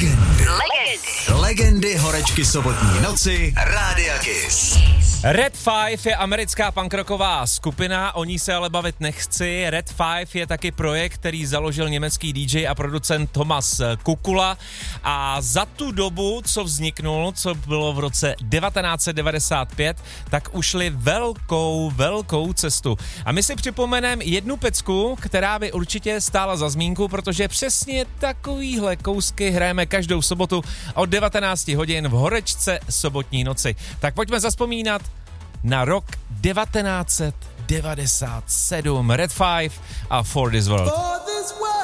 Legendy horečky sobotní noci Rádia Kiss. Red Five je americká punkrocková skupina, o ní se ale bavit nechci. Red Five je taky projekt, který založil německý DJ a producent Thomas Kukula a za tu dobu, co vzniknul, co bylo v roce 1995, tak ušli velkou cestu. A my si připomeneme jednu pecku, která by určitě stála za zmínku, protože přesně takovýhle kousky hrajeme každou sobotu od 19 hodin v horečce sobotní noci. Tak pojďme zazpomínat na rok 1997. Red Five a For This World.